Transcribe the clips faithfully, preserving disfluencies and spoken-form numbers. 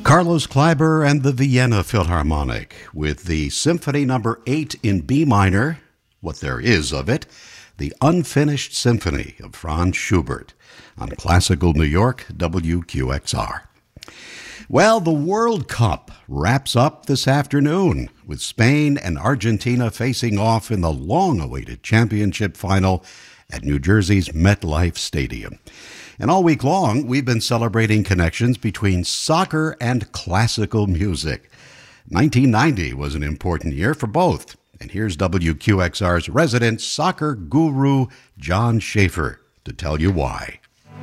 Carlos Kleiber and the Vienna Philharmonic with the Symphony Number eight in B minor, what there is of it, the Unfinished Symphony of Franz Schubert on Classical New York, W Q X R. Well, the World Cup wraps up this afternoon with Spain and Argentina facing off in the long-awaited championship final at New Jersey's MetLife Stadium. And all week long, we've been celebrating connections between soccer and classical music. nineteen ninety was an important year for both. And here's W Q X R's resident soccer guru, John Schaefer, to tell you why.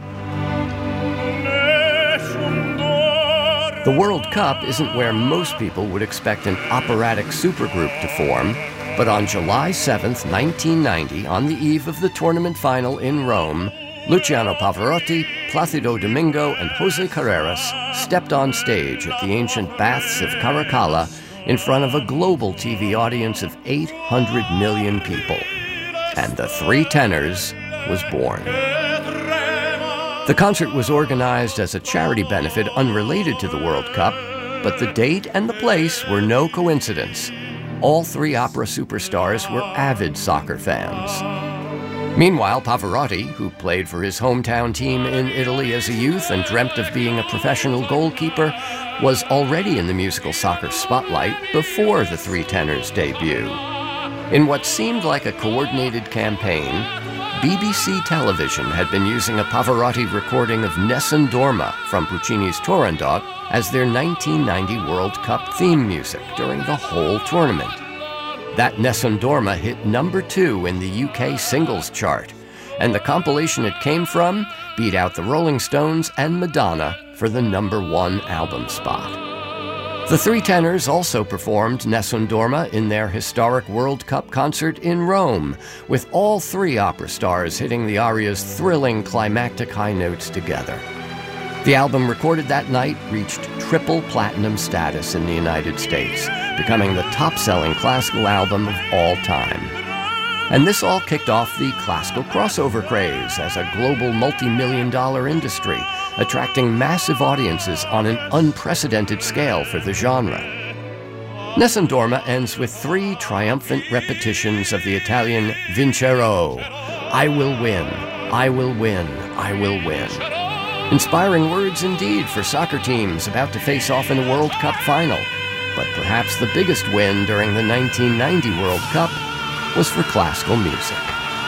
The World Cup isn't where most people would expect an operatic supergroup to form, but on July seventh, nineteen ninety, on the eve of the tournament final in Rome, Luciano Pavarotti, Placido Domingo, and Jose Carreras stepped on stage at the ancient baths of Caracalla in front of a global T V audience of eight hundred million people. And the Three Tenors was born. The concert was organized as a charity benefit unrelated to the World Cup, but the date and the place were no coincidence. All three opera superstars were avid soccer fans. Meanwhile, Pavarotti, who played for his hometown team in Italy as a youth and dreamt of being a professional goalkeeper, was already in the musical soccer spotlight before the Three Tenors' debut. In what seemed like a coordinated campaign, B B C Television had been using a Pavarotti recording of Nessun Dorma from Puccini's Turandot as their nineteen ninety World Cup theme music during the whole tournament. That Nessun Dorma hit number two in the U K singles chart, and the compilation it came from beat out the Rolling Stones and Madonna for the number one album spot. The Three Tenors also performed Nessun Dorma in their historic World Cup concert in Rome, with all three opera stars hitting the aria's thrilling climactic high notes together. The album recorded that night reached triple platinum status in the United States, becoming the top-selling classical album of all time. And this all kicked off the classical crossover craze as a global multi-million dollar industry, attracting massive audiences on an unprecedented scale for the genre. Nessun Dorma ends with three triumphant repetitions of the Italian Vincerò, I will win, I will win, I will win. Inspiring words indeed for soccer teams about to face off in a World Cup final. But perhaps the biggest win during the nineteen ninety World Cup was for classical music.